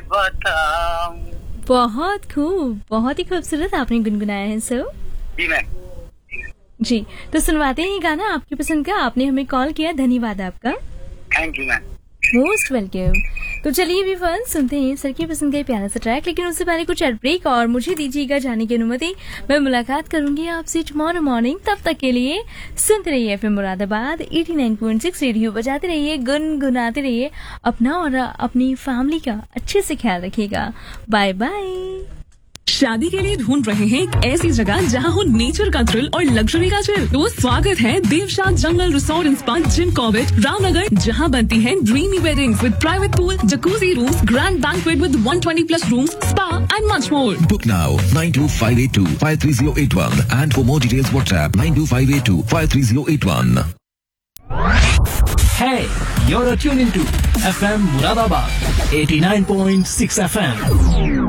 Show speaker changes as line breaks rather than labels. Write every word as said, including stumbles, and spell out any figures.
बताऊं।
बहुत खूब, बहुत ही खूबसूरत आपने गुनगुनाया है सर।
जी मैम।
जी, तो सुनवाते हैं ये गाना आपकी पसंद का। आपने हमें कॉल किया, धन्यवाद आपका।
Thank you ma'am.
Most welcome. तो चलिए भी फन सुनते हैं सर की पसंद का ये प्यारा सा ट्रैक, लेकिन उससे पहले कुछ एड ब्रेक और मुझे दीजिएगा जाने की अनुमति। मैं मुलाकात करूंगी आपसे टुमारो मॉर्निंग, तब तक के लिए सुनते रहिए FM Moradabad eighty nine point six, radio बजाते रहिए, गुनगुनाते रहिए, अपना और अपनी फैमिली का अच्छे से ख्याल रखिएगा। Bye bye.
शादी के लिए ढूंढ रहे हैं एक ऐसी जगह जहां हो नेचर का थ्रिल और लग्जरी का चिल, तो स्वागत है देवशाद जंगल resort and spa Jim Corbett Ramnagar, जहां बनती हैं dreamy weddings with private pool, jacuzzi rooms, grand banquet with one twenty plus rooms, spa and much more.
Book now nine two five eight two five three zero eight one and for more details WhatsApp nine two five eight two five three zero eight one.
Hey, you're tuned into F M Muradabad eighty nine point six F M.